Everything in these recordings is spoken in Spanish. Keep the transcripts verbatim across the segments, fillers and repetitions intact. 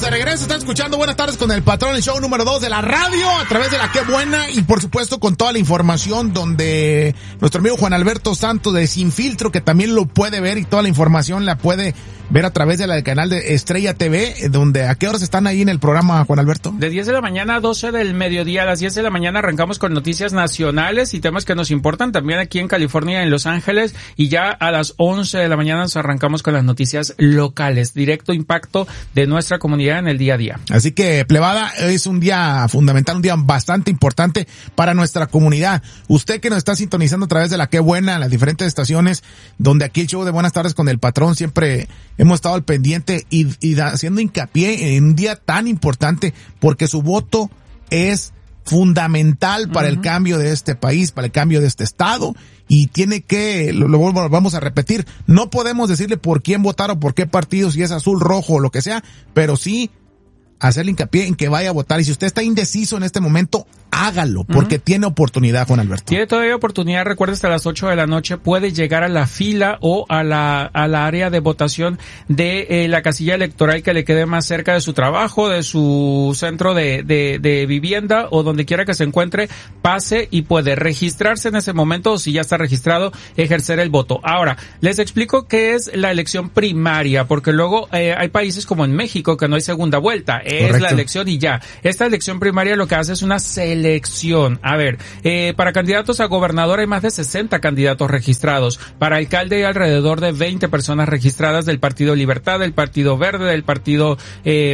de regreso, están escuchando Buenas Tardes con el Patrón, el show número dos de la radio, a través de la Qué Buena, y por supuesto con toda la información donde nuestro amigo Juan Alberto Santos de Sin Filtro, que también lo puede ver y toda la información la puede ver a través del canal de Estrella T V, donde ¿a qué horas están ahí en el programa, Juan Alberto? De diez de la mañana a doce del mediodía. A las diez de la mañana arrancamos con noticias nacionales y temas que nos importan también aquí en California, en Los Ángeles, y ya a las once de la mañana nos arrancamos con las noticias locales, directo impacto de nuestra comunidad en el día a día. Así que, plebada, es un día fundamental, un día bastante importante para nuestra comunidad. Usted que nos está sintonizando a través de la Qué Buena, las diferentes estaciones, donde aquí el show de Buenas Tardes con el Patrón siempre hemos estado al pendiente y, y haciendo hincapié en un día tan importante, porque su voto es fundamental para uh-huh. el cambio de este país, para el cambio de este estado, y tiene que, lo, lo vamos a repetir, no podemos decirle por quién votar o por qué partido, si es azul, rojo o lo que sea, pero sí hacerle hincapié en que vaya a votar. Y si usted está indeciso en este momento, hágalo, porque uh-huh. tiene oportunidad, Juan Alberto. Tiene todavía oportunidad, recuerda, hasta las ocho de la noche puede llegar a la fila o a la a la área de votación de eh, la casilla electoral que le quede más cerca de su trabajo, de su centro de, de, de vivienda o donde quiera que se encuentre, pase y puede registrarse en ese momento, o si ya está registrado, ejercer el voto. Ahora, les explico qué es la elección primaria, porque luego eh, hay países como en México que no hay segunda vuelta, es Correcto. La elección y ya. Esta elección primaria lo que hace es una selección. A ver, eh, para candidatos a gobernador hay más de sesenta candidatos registrados. Para alcalde hay alrededor de veinte personas registradas del Partido Libertad, del Partido Verde, del Partido eh,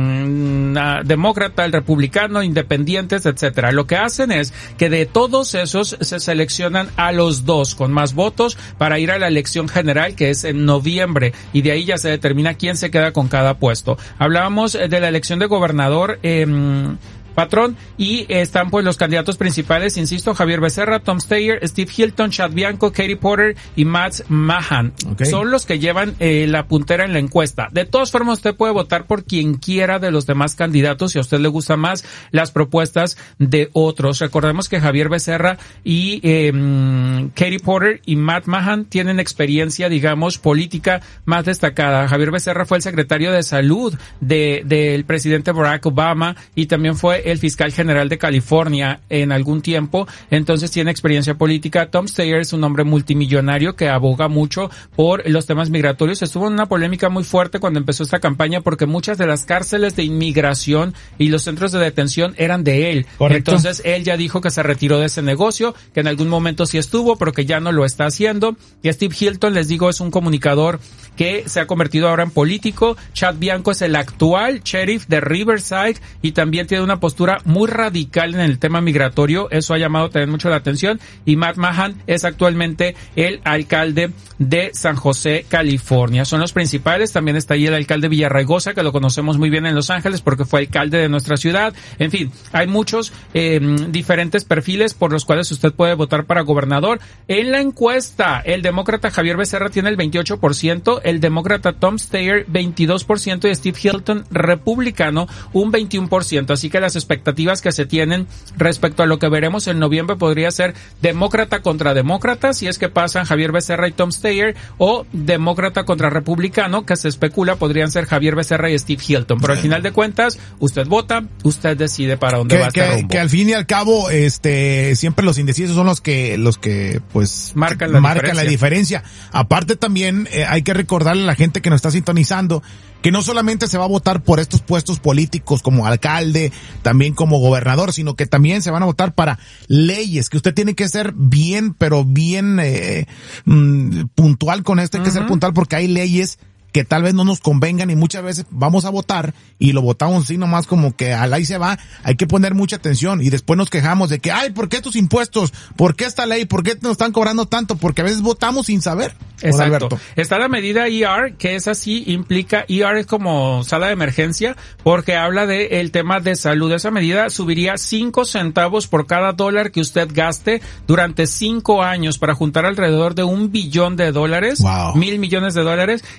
Demócrata, el Republicano, Independientes, etcétera. Lo que hacen es que de todos esos se seleccionan a los dos con más votos para ir a la elección general, que es en noviembre, y de ahí ya se determina quién se queda con cada puesto. Hablábamos de la elección de gobernador, eh, Patrón, y están pues los candidatos principales, insisto, Javier Becerra, Tom Steyer, Steve Hilton, Chad Bianco, Katie Porter y Matt Mahan. Okay. Son los que llevan eh, la puntera en la encuesta. De todas formas, usted puede votar por quien quiera de los demás candidatos si a usted le gusta más las propuestas de otros. Recordemos que Javier Becerra y eh, Katie Porter y Matt Mahan tienen experiencia, digamos, política más destacada. Javier Becerra fue el secretario de salud de del presidente Barack Obama y también fue el fiscal general de California en algún tiempo, entonces tiene experiencia política. Tom Steyer es un hombre multimillonario que aboga mucho por los temas migratorios. Estuvo en una polémica muy fuerte cuando empezó esta campaña porque muchas de las cárceles de inmigración y los centros de detención eran de él. Correcto. Entonces él ya dijo que se retiró de ese negocio, que en algún momento sí estuvo, pero que ya no lo está haciendo. Y Steve Hilton, les digo, es un comunicador que se ha convertido ahora en político. Chad Bianco es el actual sheriff de Riverside y también tiene una postura muy radical en el tema migratorio, eso ha llamado también mucho la atención. Y Matt Mahan es actualmente el alcalde de San José, California. Son los principales. También está ahí el alcalde Villarraigosa, que lo conocemos muy bien en Los Ángeles porque fue alcalde de nuestra ciudad. En fin, hay muchos eh, diferentes perfiles por los cuales usted puede votar para gobernador. En la encuesta, el demócrata Javier Becerra tiene el veintiocho por ciento, el demócrata Tom Steyer veintidós por ciento y Steve Hilton, republicano, un veintiuno por ciento. Así que las expectativas que se tienen respecto a lo que veremos en noviembre podría ser demócrata contra demócrata, si es que pasan Javier Becerra y Tom Steyer, o demócrata contra republicano, que se especula podrían ser Javier Becerra y Steve Hilton. Pero al final de cuentas, usted vota, usted decide para dónde que, va este que, rumbo. Que al fin y al cabo, este, siempre los indecisos son los que, los que, pues, marcan la marcan diferencia. la diferencia. Aparte también, eh, hay que recordarle a la gente que nos está sintonizando que no solamente se va a votar por estos puestos políticos como alcalde, también como gobernador, sino que también se van a votar para leyes, que usted tiene que ser bien, pero bien eh, mm, puntual con esto, hay que uh-huh. ser puntual porque hay leyes que tal vez no nos convengan y muchas veces vamos a votar y lo votamos así nomás como que al ahí se va. Hay que poner mucha atención y después nos quejamos de que, ay, ¿por qué estos impuestos? ¿Por qué esta ley? ¿Por qué nos están cobrando tanto? Porque a veces votamos sin saber. Exacto. Está la medida E R, que es así, implica, E R es como sala de emergencia, porque habla de el tema de salud. Esa medida subiría cinco centavos por cada dólar que usted gaste durante cinco años para juntar alrededor de un billón de dólares, wow. mil millones de dólares, que ayudaría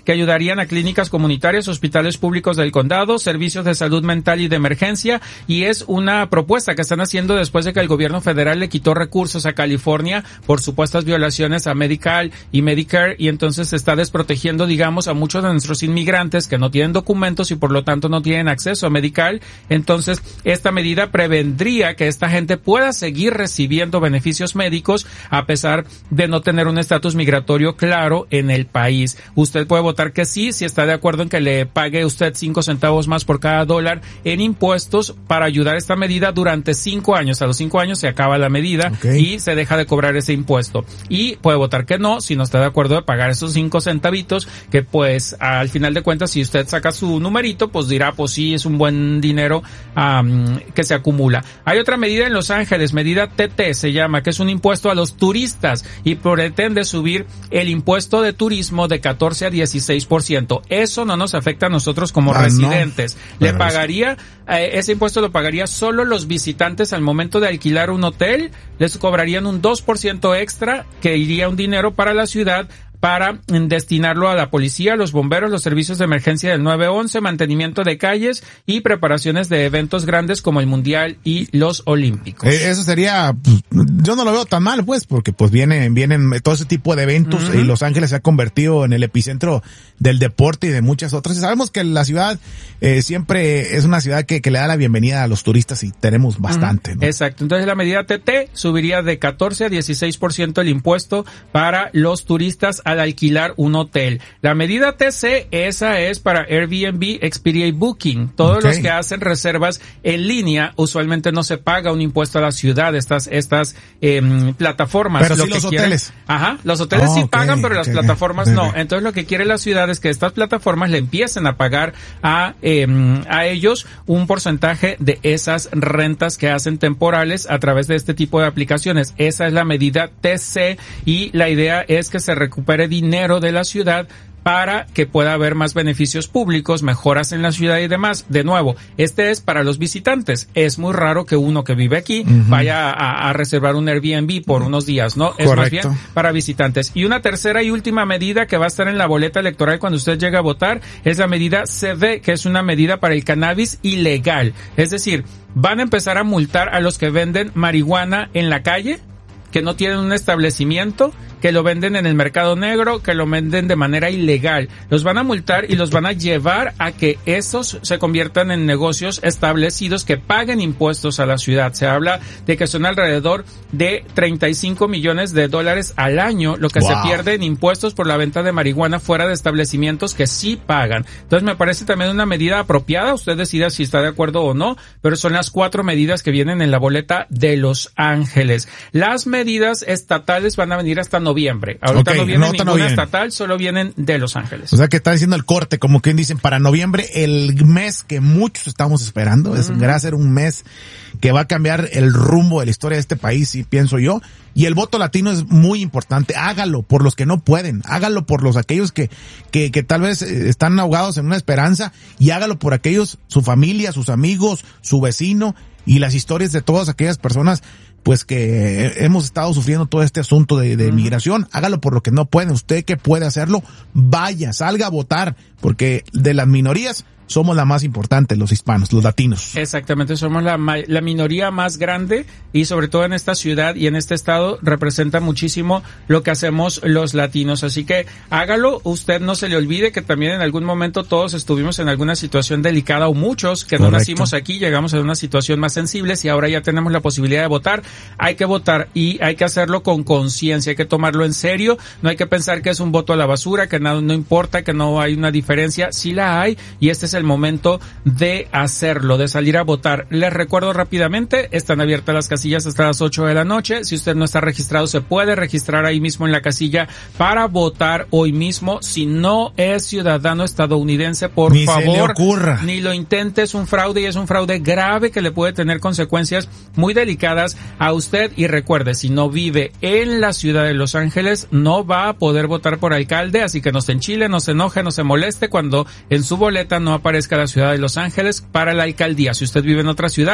afectarían a clínicas comunitarias, hospitales públicos del condado, servicios de salud mental y de emergencia, y es una propuesta que están haciendo después de que el gobierno federal le quitó recursos a California por supuestas violaciones a Medical y Medicare, y entonces se está desprotegiendo, digamos, a muchos de nuestros inmigrantes que no tienen documentos y por lo tanto no tienen acceso a Medical. Entonces, esta medida prevendría que esta gente pueda seguir recibiendo beneficios médicos a pesar de no tener un estatus migratorio claro en el país. Usted puede votar que sí, si está de acuerdo en que le pague usted cinco centavos más por cada dólar en impuestos para ayudar a esta medida durante cinco años. A los cinco años se acaba la medida, okay, y se deja de cobrar ese impuesto. Y puede votar que no, si no está de acuerdo de pagar esos cinco centavitos, que pues al final de cuentas, si usted saca su numerito, pues dirá, pues sí, es un buen dinero um, que se acumula. Hay otra medida en Los Ángeles, medida T T se llama, que es un impuesto a los turistas y pretende subir el impuesto de turismo de catorce a dieciséis por ciento. Eso no nos afecta a nosotros como ah, residentes. No. Le pagaría, eh, ese impuesto lo pagaría solo los visitantes al momento de alquilar un hotel. Les cobrarían un dos por ciento extra que iría un dinero para la ciudad para destinarlo a la policía, los bomberos, los servicios de emergencia del nueve once, mantenimiento de calles y preparaciones de eventos grandes como el Mundial y los Olímpicos. Eh, eso sería, pues, yo no lo veo tan mal, pues, porque pues vienen, vienen todo ese tipo de eventos, uh-huh, y Los Ángeles se ha convertido en el epicentro del deporte y de muchas otras. Y sabemos que la ciudad eh, siempre es una ciudad que, que le da la bienvenida a los turistas y tenemos bastante, uh-huh, ¿no? Exacto. Entonces la medida T T subiría de catorce a dieciséis por ciento el impuesto para los turistas al alquilar un hotel. La medida T C, esa es para Airbnb, Expedia y Booking. Todos okay. los que hacen reservas en línea, usualmente no se paga un impuesto a la ciudad, estas estas eh, plataformas. Pero lo sí que los quieren, hoteles. Ajá, los hoteles oh, sí okay, pagan, pero las okay, plataformas okay. no. Entonces lo que quiere la ciudad es que estas plataformas le empiecen a pagar a eh, a ellos un porcentaje de esas rentas que hacen temporales a través de este tipo de aplicaciones. Esa es la medida T C y la idea es que se recupere dinero de la ciudad para que pueda haber más beneficios públicos, mejoras en la ciudad y demás. De nuevo, este es para los visitantes. Es muy raro que uno que vive aquí uh-huh. vaya a, a reservar un Airbnb por unos días, ¿no? Es Correcto. Más bien para visitantes. Y una tercera y última medida que va a estar en la boleta electoral cuando usted llegue a votar es la medida C D, que es una medida para el cannabis ilegal. Es decir, van a empezar a multar a los que venden marihuana en la calle, que no tienen un establecimiento, que lo venden en el mercado negro, que lo venden de manera ilegal. Los van a multar y los van a llevar a que esos se conviertan en negocios establecidos que paguen impuestos a la ciudad. Se habla de que son alrededor de treinta y cinco millones de dólares al año lo que wow. se pierde en impuestos por la venta de marihuana fuera de establecimientos que sí pagan. Entonces me parece también una medida apropiada. Usted decida si está de acuerdo o no, pero son las cuatro medidas que vienen en la boleta de Los Ángeles. Las medidas estatales van a venir hasta noviembre. Ahorita okay, no viene no ninguna estatal, solo vienen de Los Ángeles. O sea que está diciendo el corte, como quien dicen, para noviembre, el mes que muchos estamos esperando. Es uh-huh. va a ser un mes que va a cambiar el rumbo de la historia de este país, y pienso yo. Y el voto latino es muy importante. Hágalo por los que no pueden. Hágalo por los aquellos que, que, que tal vez están ahogados en una esperanza, y hágalo por aquellos, su familia, sus amigos, su vecino, y las historias de todas aquellas personas pues que hemos estado sufriendo todo este asunto de, de uh-huh. migración. Hágalo por lo que no pueden. Usted que puede hacerlo, vaya, salga a votar, porque de las minorías somos la más importante, los hispanos, los latinos. Exactamente, somos la, la minoría más grande, y sobre todo en esta ciudad y en este estado representa muchísimo lo que hacemos los latinos. Así que hágalo, usted no se le olvide que también en algún momento todos estuvimos en alguna situación delicada, o muchos que Correcto. No nacimos aquí, llegamos a una situación más sensible, y ahora ya tenemos la posibilidad de votar. Hay que votar y hay que hacerlo con conciencia, hay que tomarlo en serio, no hay que pensar que es un voto a la basura, que no, no importa, que no hay una diferencia. Sí la hay, y este es el momento de hacerlo, de salir a votar. Les recuerdo rápidamente, están abiertas las casillas hasta las ocho de la noche. Si usted no está registrado, se puede registrar ahí mismo en la casilla para votar hoy mismo. Si no es ciudadano estadounidense, por ni favor, se le ocurra. Ni lo intente. Es un fraude, y es un fraude grave que le puede tener consecuencias muy delicadas a usted. Y recuerde, si no vive en la ciudad de Los Ángeles, no va a poder votar por alcalde, así que no se enchile, no se enoje, no se moleste cuando en su boleta no aparezca la ciudad de Los Ángeles para la alcaldía. Si usted vive en otra ciudad,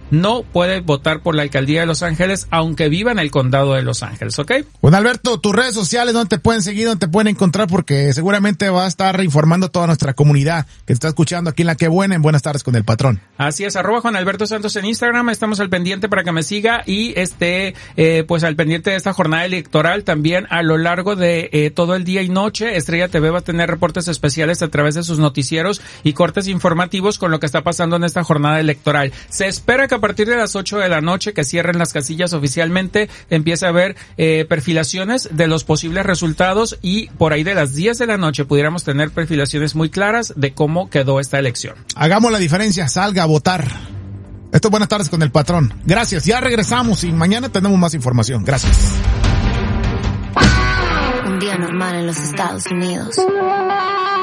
no puede votar por la alcaldía de Los Ángeles, aunque viva en el condado de Los Ángeles, ¿ok? Juan Alberto, tus redes sociales, ¿dónde te pueden seguir, dónde te pueden encontrar? Porque seguramente va a estar informando a toda nuestra comunidad que te está escuchando aquí en La Que Buena, en Buenas Tardes con el Patrón. Así es, arroba Juan Alberto Santos en Instagram, estamos al pendiente para que me siga y esté eh, pues al pendiente de esta jornada electoral. También a lo largo de eh, todo el día y noche, Estrella T V va a tener reportes especiales a través de sus noticieros y cortes informativos con lo que está pasando en esta jornada electoral. Se espera que a partir de las ocho de la noche, que cierren las casillas oficialmente, empiece a haber eh, perfilaciones de los posibles resultados y por ahí de las diez de la noche pudiéramos tener perfilaciones muy claras de cómo quedó esta elección. Hagamos la diferencia, salga a votar. Esto es Buenas Tardes con el Patrón. Gracias, ya regresamos y mañana tenemos más información. Gracias. Un día normal en los Estados Unidos.